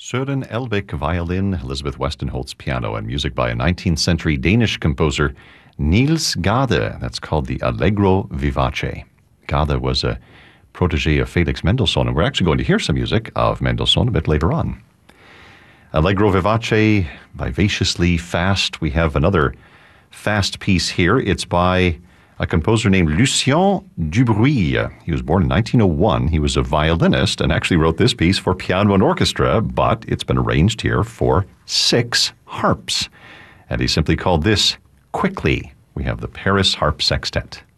Søren Elbæk violin, Elizabeth Westenholz piano, and music by a 19th century Danish composer, Niels Gade. That's called the Allegro Vivace. Gade was a protege of Felix Mendelssohn, and we're actually going to hear some music of Mendelssohn a bit later on. Allegro Vivace, vivaciously fast. We have another fast piece here. It's by a composer named Lucien Dubreuil. He was born in 1901. He was a violinist and actually wrote this piece for piano and orchestra, but it's been arranged here for 6 harps. And he simply called this Quickly. We have the Paris Harp Sextet.